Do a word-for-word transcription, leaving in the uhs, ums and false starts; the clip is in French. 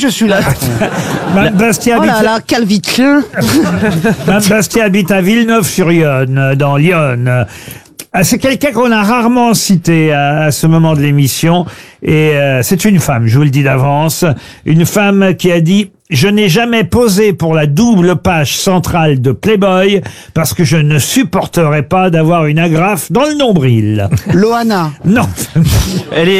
je suis là. Mme Bastia Oh là habite, là, calvitin. Mme Bastia habite à Villeneuve-sur-Yonne, dans l'Yonne. Ah, c'est quelqu'un qu'on a rarement cité à, à ce moment de l'émission. Et euh, c'est une femme, je vous le dis d'avance. Une femme qui a dit « Je n'ai jamais posé pour la double page centrale de Playboy parce que je ne supporterais pas d'avoir une agrafe dans le nombril. » Loana. Non. Elle est